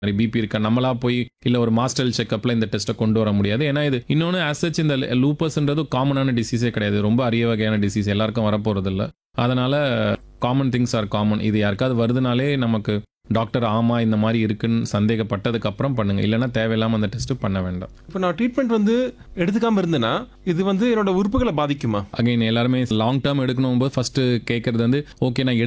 மாதிரி பிபி இருக்கா நம்மளா போய் இல்லை ஒரு மாஸ்டர் செக்அப்பில் இந்த டெஸ்ட்டை கொண்டு வர முடியாது. ஏன்னா இது இன்னொன்று ஆசச் இந்த லூப்பஸ்ன்றது காமனான டிசீஸே கிடையாது. ரொம்ப அரிய வகையான டிசீஸ், எல்லாருக்கும் வரப்போகிறது இல்லை. அதனால காமன் திங்ஸ் ஆர் காமன். இது யாருக்காவது வருதுனாலே நமக்கு டாக்டர் ஆமா இந்த மாதிரி இருக்குன்னு சந்தேகப்பட்டதுக்கு அப்புறம் பண்ணுங்க, இல்லைன்னா தேவையில்லாமல் அந்த டெஸ்ட் பண்ண வேண்டாம். இப்போ நான் ட்ரீட்மெண்ட் எடுத்துக்காம இருந்தேன்னா இது என்னோட உறுப்புகளை பாதிக்குமா? அகைன் எல்லாருமே லாங் டேர்ம் எடுக்கணும் போது ஃபர்ஸ்ட் கேட்கறது ஓகே நான்